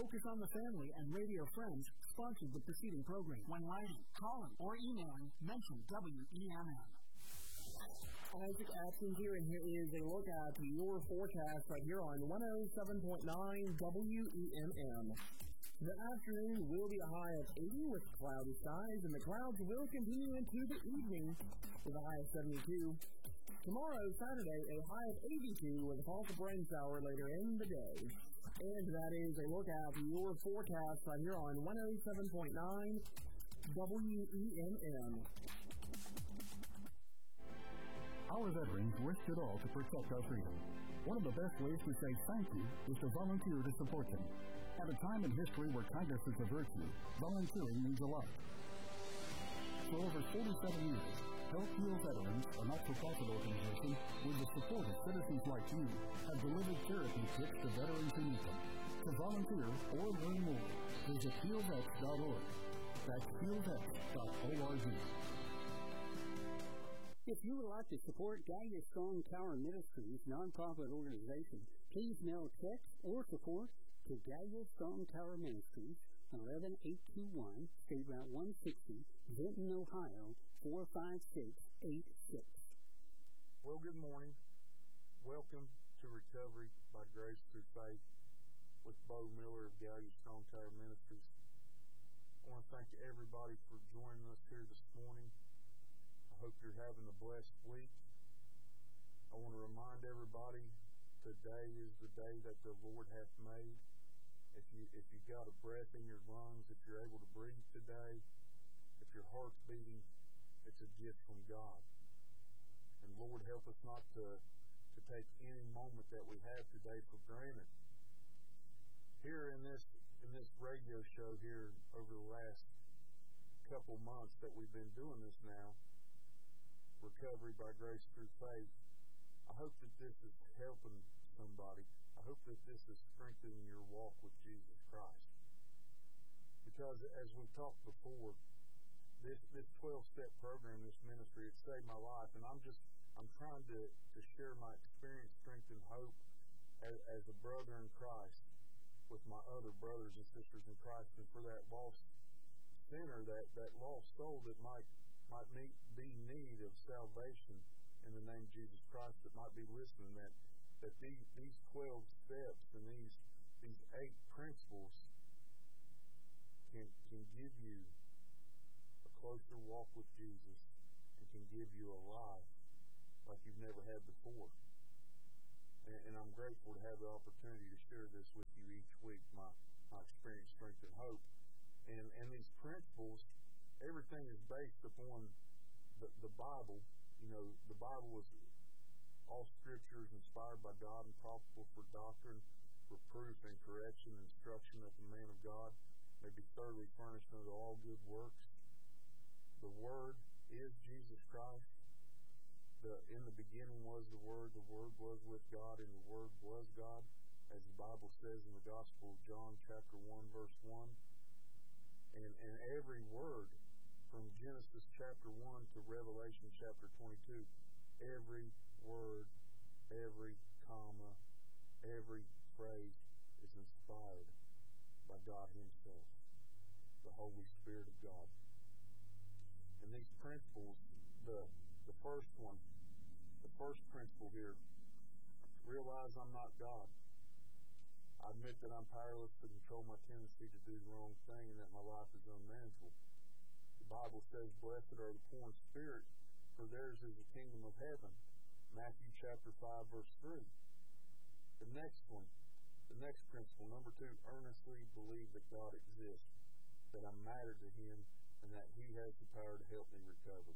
Focus on the Family and Radio Friends sponsored the preceding program. When writing, calling, or emailing, mention WEMM. Isaac Atkins here, and here is a look at your forecast right here on 107.9 WEMM. The afternoon will be a high of 80 with cloudy skies, and the clouds will continue into the evening with a high of 72. Tomorrow, Saturday, a high of 82 with a possible rain shower later in the day. And that is a look at your forecast right here on 107.9 WEMM. Our veterans risked it all to protect our freedom. One of the best ways to say thank you is to volunteer to support them. At a time in history where kindness is a virtue, volunteering means a lot. For over 47 years, Help Heal Veterans, a not-for-profit organization with the support of citizens like you, have delivered therapy kits to veterans who need them. To volunteer or learn more, visit healvets.org. That's healvets.org. If you would like to support Gallagher Strong Tower Ministries, nonprofit organization, please mail checks or support to Gallagher Strong Tower Ministries, 11821, State Route 160, Benton, Ohio, 45686. Well, good morning. Welcome to Recovery by Grace Through Faith with Bo Miller of Gallagher Strong Tower Ministries. I want to thank everybody for joining us here this morning. I hope you're having a blessed week. I want to remind everybody today is the day that the Lord hath made. If you've got a breath in your lungs, if you're able to breathe today, if your heart's beating, it's a gift from God. And Lord, help us not to take any moment that we have today for granted. Here in this radio show here over the last couple months that we've been doing this now, Recovery by Grace Through Faith, I hope that this is helping somebody. I hope that this is strengthening your walk with Jesus Christ. Because as we've talked before, this 12-step program, this ministry, it saved my life. And I'm trying to share my experience, strength, and hope as a brother in Christ with my other brothers and sisters in Christ. And for that lost sinner, that lost soul that might be in need of salvation in the name of Jesus Christ, that might be listening, that these 12 steps and these 8 principles can give you a closer walk with Jesus and can give you a life like you've never had before. And I'm grateful to have the opportunity to share this with you each week, my experience, strength, and hope. And these principles, everything is based upon the Bible. You know, the Bible is all Scripture is inspired by God and profitable for doctrine, reproof, and correction, instruction, that the man of God may be thoroughly furnished unto all good works. The Word is Jesus Christ. In the beginning was the Word was with God, and the Word was God, as the Bible says in the Gospel of John, chapter 1, verse 1. And every word from Genesis chapter 1 to Revelation chapter 22, every word, every comma, every phrase is inspired by God Himself, the Holy Spirit of God. And these principles, the first principle here, realize I'm not God. I admit that I'm powerless to control my tendency to do the wrong thing and that my life is unmanageable. The Bible says, blessed are the poor in spirit, for theirs is the kingdom of heaven. Matthew chapter 5, verse 3. The next principle, number 2, earnestly believe that God exists, that I matter to Him, and that He has the power to help me recover.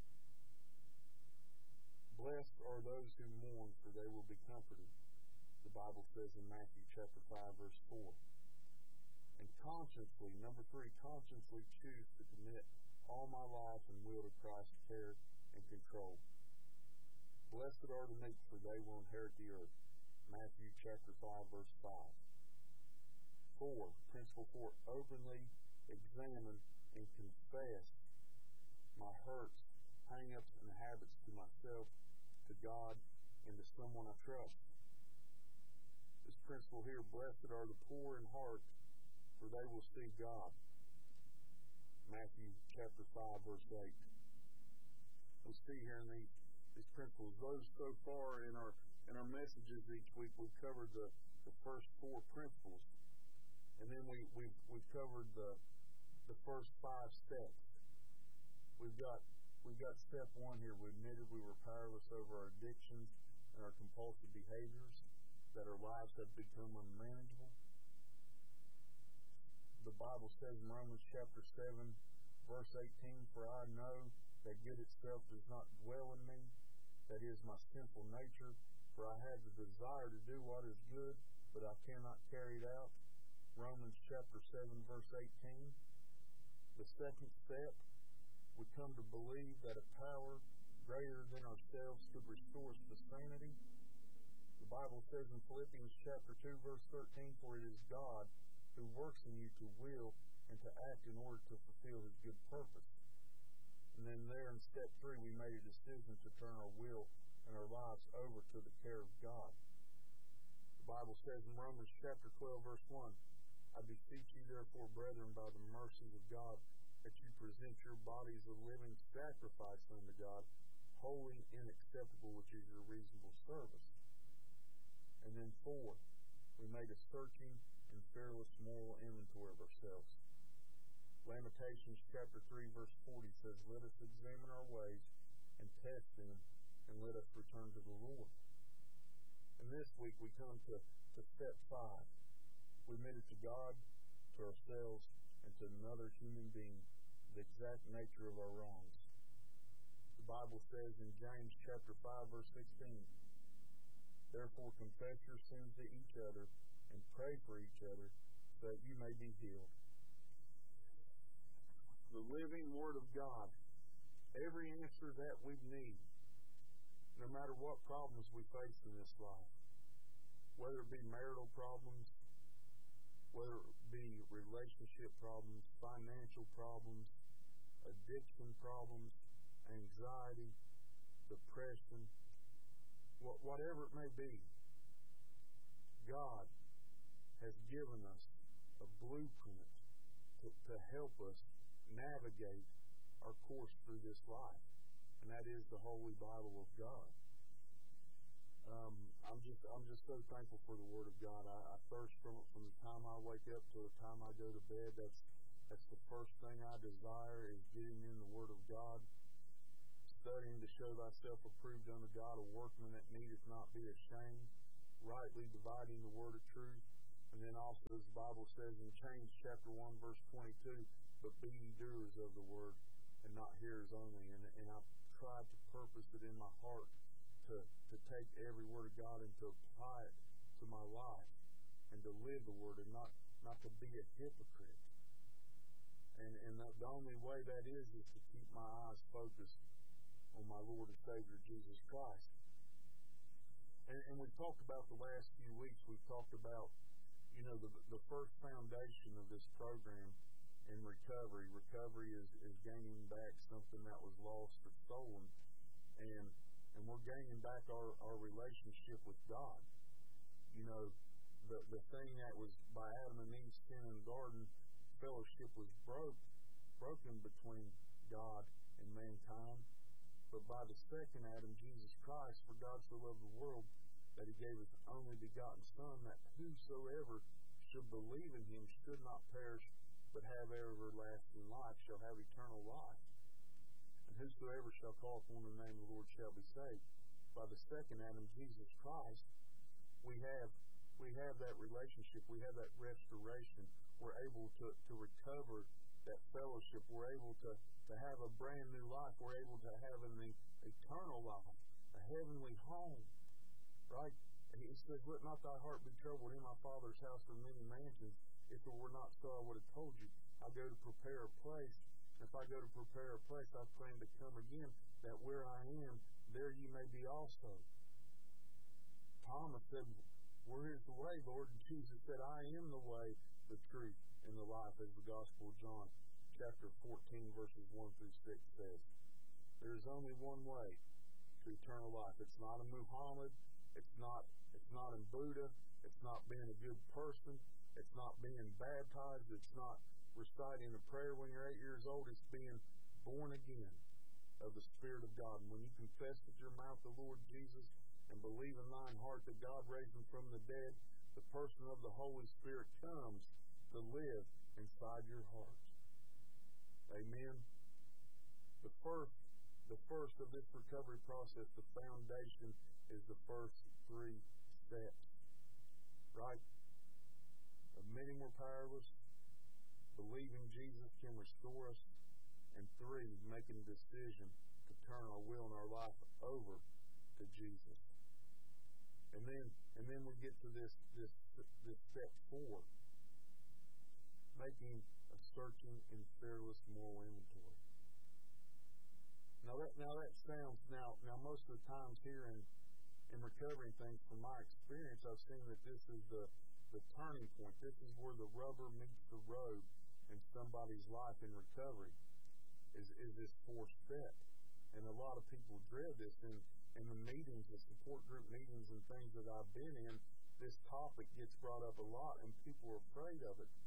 Blessed are those who mourn, for they will be comforted. The Bible says in Matthew chapter 5, verse 4. And consciously, number 3, consciously choose to commit all my life and will to Christ's care and control. Blessed are the meek, for they will inherit the earth. Matthew chapter 5, verse 5. 4, principle 4, openly examine and confess my hurts, hang-ups, and habits to myself, to God, and to someone I trust. This principle here, blessed are the poor in heart, for they will see God. Matthew chapter 5, verse 8. We see here in these principles. Those so far in our messages each week, we've covered the first 4 principles. And then we've covered the first 5 steps. We've got step 1 here. We admitted we were powerless over our addictions and our compulsive behaviors, that our lives have become unmanageable. The Bible says in Romans chapter 7, verse 18, "For I know that good itself does not dwell in me, that is my sinful nature, for I have the desire to do what is good, but I cannot carry it out." Romans chapter 7, verse 18. The second step, we come to believe that a power greater than ourselves could restore us to sanity. The Bible says in Philippians chapter 2, verse 13, "For it is God who works in you to will and to act in order to fulfill His good purpose." And then there in step 3, we made a decision to turn our will and our lives over to the care of God. The Bible says in Romans chapter 12, verse 1, "I beseech you therefore, brethren, by the mercies of God, that you present your bodies a living sacrifice unto God, holy and acceptable, which is your reasonable service." And then 4, we made a searching and fearless moral inventory of ourselves. Lamentations chapter 3, verse 40 says, "Let us examine our ways and test them, and let us return to the Lord." And this week we come to step 5. We admitted to God, to ourselves, and to another human being the exact nature of our wrongs. The Bible says in James chapter 5, verse 16, "Therefore confess your sins to each other and pray for each other, so that you may be healed." The living Word of God, every answer that we need, no matter what problems we face in this life, whether it be marital problems, whether it be relationship problems, financial problems, addiction problems, anxiety, depression, whatever it may be, God has given us a blueprint to help us navigate our course through this life, and that is the Holy Bible of God. I'm just so thankful for the Word of God. I thirst from it from the time I wake up to the time I go to bed. That's the first thing I desire, is getting in the Word of God, studying to show thyself approved unto God, a workman that needeth not be ashamed, rightly dividing the word of truth. And then also, as the Bible says in James chapter 1, verse 22, "But be ye doers of the word, and not hearers only." And I've tried to purpose it in my heart to take every word of God and to apply it to my life, and to live the word, and not to be a hypocrite. And the only way that is to keep my eyes focused on my Lord and Savior Jesus Christ. And we've talked about the last few weeks, we've talked about, the first foundation of this program in recovery. Recovery is gaining back something that was lost or stolen, and we're gaining back our relationship with God. The thing that was by Adam and Eve's sin in the garden, fellowship was broken between God and mankind. But by the second Adam, Jesus Christ, "For God so loved the world that He gave His only begotten Son, that whosoever should believe in Him should not perish, but have everlasting life," shall have eternal life. "And whosoever shall call upon the name of the Lord shall be saved." By the second Adam, Jesus Christ, we have that relationship. We have that restoration. We're able to recover that fellowship. We're able to have a brand new life. We're able to have an eternal life, a heavenly home, right? He says, "Let not thy heart be troubled. In my Father's house are many mansions. If it were not so, I would have told you. I go to prepare a place. If I go to prepare a place, I plan to come again, that where I am, there ye may be also." Thomas said, "Where is the way, Lord?" And Jesus said, "I am the way, the truth, and the life," as the Gospel of John, chapter 14, verses 1 through 6 says. There is only one way to eternal life. It's not in Muhammad. It's not in Buddha. It's not being a good person. It's not being baptized. It's not reciting a prayer when you're 8 years old. It's being born again of the Spirit of God. And when you confess with your mouth the Lord Jesus and believe in thine heart that God raised him from the dead, the person of the Holy Spirit comes to live inside your heart. Amen. The first of this recovery process, the foundation, is the first 3 steps. Right? Admitting we're powerless, believing Jesus can restore us, and 3, making a decision to turn our will and our life over to Jesus. And then we get to this step 4, making a searching and fearless moral inventory. Now that sounds most of the times here in recovering things, from my experience, I've seen that this is the turning point. This is where the rubber meets the road in somebody's life in recovery. Is this 4th step. And a lot of people dread this. In the meetings, the support group meetings and things that I've been in, this topic gets brought up a lot, and people are afraid of it.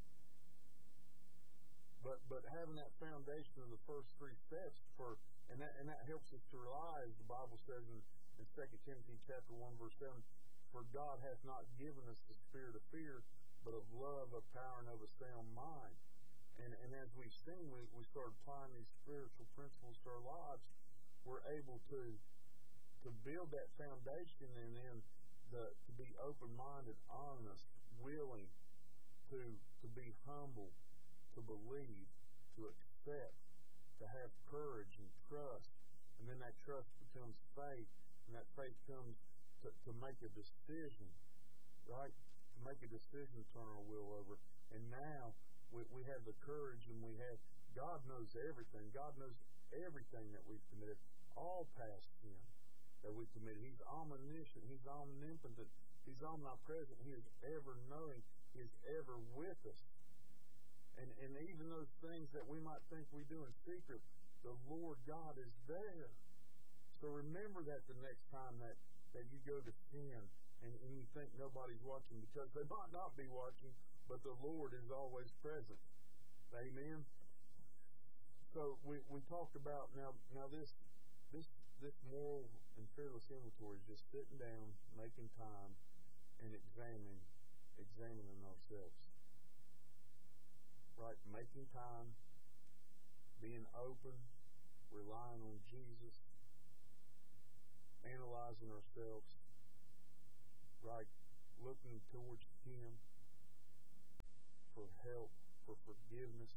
But having that foundation of the first 3 steps, and that helps us to realize, the Bible says in 2 Timothy chapter 1, verse 7, for God hath not given us the spirit of fear, but of love, of power, and of a sound mind. And as we sing, we start applying these spiritual principles to our lives. We're able to build that foundation, and then to be open-minded, honest, willing to be humble, to believe, to accept, to have courage and trust. And then that trust becomes faith, and that faith comes to make a decision, right? To make a decision to turn our will over. And now we have the courage, and God knows everything. God knows everything that we've committed, all past sin that we've committed. He's omniscient. He's omnipotent. He's omnipresent. He is ever knowing. He is ever with us. And even those things that we might think we do in secret, the Lord God is there. So remember that the next time that you go to sin and you think nobody's watching, because they might not be watching, but the Lord is always present. Amen? So we talked about now this moral and fearless inventory is just sitting down, making time, and examining ourselves. Right? Making time, being open, relying on Jesus, analyzing ourselves, right? Looking towards Him for help, for forgiveness.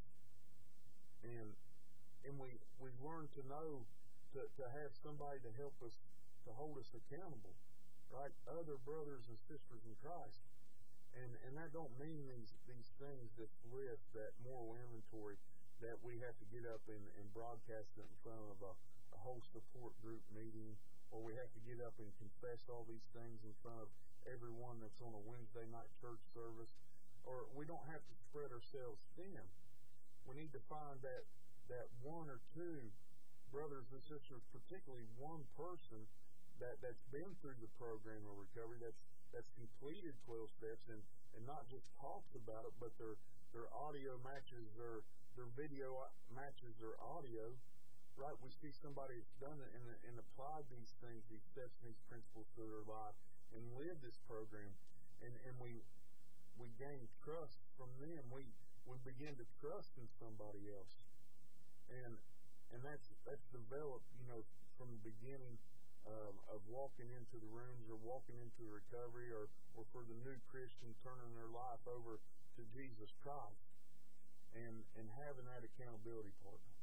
And we've learned to know to have somebody to help us, to hold us accountable, right? Other brothers and sisters in Christ. And that don't mean these things, this list, that moral inventory, that we have to get up and broadcast it in front of a whole support group meeting, or we have to get up and confess all these things in front of everyone that's on a Wednesday night church service, or we don't have to spread ourselves thin. We need to find that one or two brothers and sisters, particularly one person that's been through the program of recovery, that's completed 12 steps and not just talks about it, but their audio matches their video matches their audio, right? We see somebody that's done it and applied these things, these steps and these principles to their life and lived this program, and we gain trust from them. We begin to trust in somebody else, and that's developed, from the beginning of walking into the rooms or walking into the recovery, or for the new Christian turning their life over to Jesus Christ, and having that accountability partner.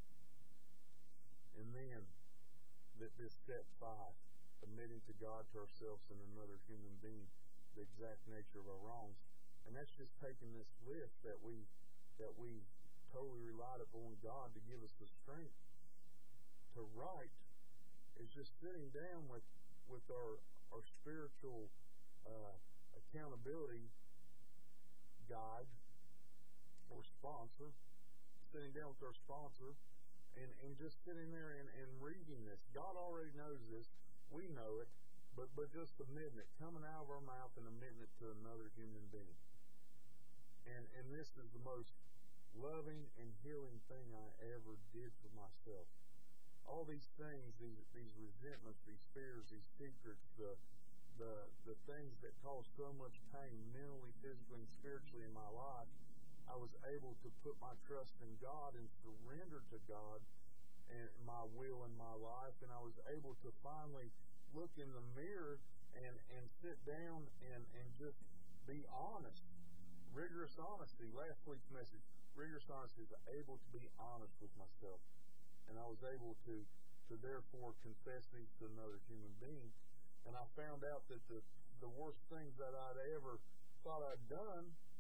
And then this step 5, admitting to God, to ourselves, and another human being the exact nature of our wrongs. And that's just taking this list that we totally relied upon God to give us the strength to write. It's just sitting down with our spiritual accountability guide or sponsor, sitting down with our sponsor, and just sitting there and reading this. God already knows this. We know it, but just admitting it, coming out of our mouth and admitting it to another human being. this is the most loving and healing thing I ever did for myself. All these things, these resentments, these fears, these secrets, the things that cause so much pain mentally, physically, and spiritually in my life, I was able to put my trust in God and surrender to God and my will in my life, and I was able to finally look in the mirror and sit down and just be honest. Rigorous honesty. Last week's message, rigorous honesty, is able to be honest with myself. And I was able to therefore confess these to another human being. And I found out that the worst things that I'd ever thought I'd done